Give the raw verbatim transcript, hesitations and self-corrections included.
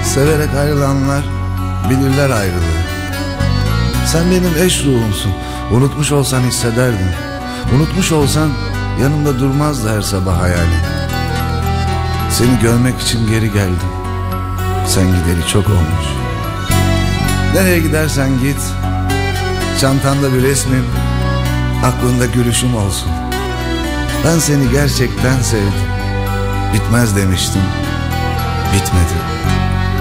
Severek ayrılanlar bilirler ayrılığı. Sen benim eş ruhumsun. Unutmuş olsan hissederdim. Unutmuş olsan yanımda durmazdı her sabah hayalin. Seni görmek için geri geldim. Sen gideri çok olmuş. Nereye gidersen git, çantanda bir resmin, aklında gülüşüm olsun. Ben seni gerçekten sevdim. Bitmez demiştim, bitmedi.